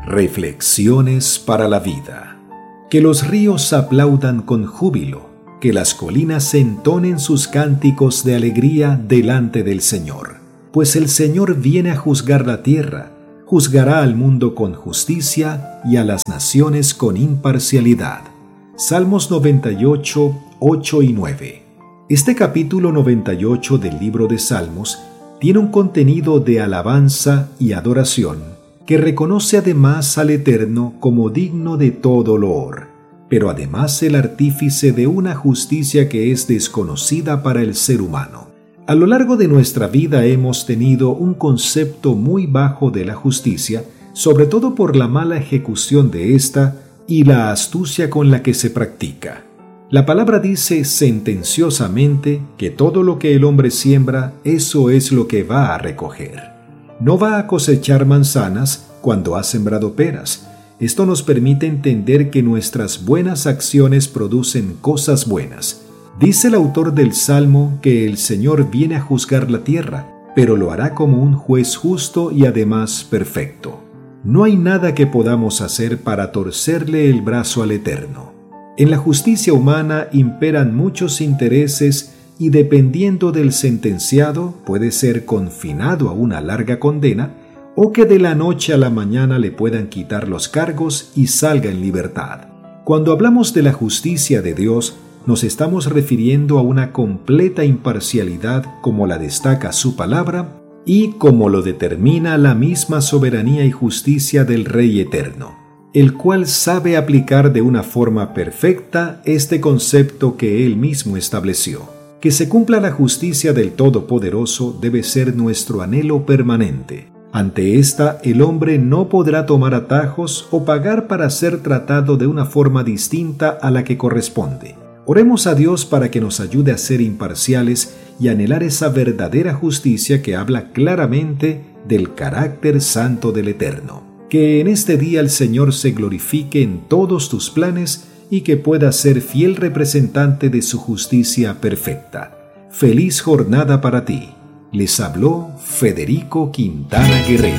Reflexiones para la vida. Que los ríos aplaudan con júbilo, que las colinas entonen sus cánticos de alegría delante del Señor. Pues el Señor viene a juzgar la tierra, juzgará al mundo con justicia y a las naciones con imparcialidad. Salmos 98, 8 y 9. Este capítulo 98 del libro de Salmos tiene un contenido de alabanza y adoración que reconoce además al Eterno como digno de todo loor, pero además el artífice de una justicia que es desconocida para el ser humano. A lo largo de nuestra vida hemos tenido un concepto muy bajo de la justicia, sobre todo por la mala ejecución de esta y la astucia con la que se practica. La palabra dice sentenciosamente que todo lo que el hombre siembra, eso es lo que va a recoger. No va a cosechar manzanas cuando ha sembrado peras. Esto nos permite entender que nuestras buenas acciones producen cosas buenas. Dice el autor del Salmo que el Señor viene a juzgar la tierra, pero lo hará como un juez justo y además perfecto. No hay nada que podamos hacer para torcerle el brazo al Eterno. En la justicia humana imperan muchos intereses y dependiendo del sentenciado puede ser confinado a una larga condena o que de la noche a la mañana le puedan quitar los cargos y salga en libertad. Cuando hablamos de la justicia de Dios, nos estamos refiriendo a una completa imparcialidad como la destaca su palabra y como lo determina la misma soberanía y justicia del Rey Eterno, el cual sabe aplicar de una forma perfecta este concepto que Él mismo estableció. Que se cumpla la justicia del Todopoderoso debe ser nuestro anhelo permanente. Ante esta, el hombre no podrá tomar atajos o pagar para ser tratado de una forma distinta a la que corresponde. Oremos a Dios para que nos ayude a ser imparciales y anhelar esa verdadera justicia que habla claramente del carácter santo del Eterno. Que en este día el Señor se glorifique en todos tus planes y que pueda ser fiel representante de su justicia perfecta. Feliz jornada para ti. Les habló Federico Quintana Guerrero.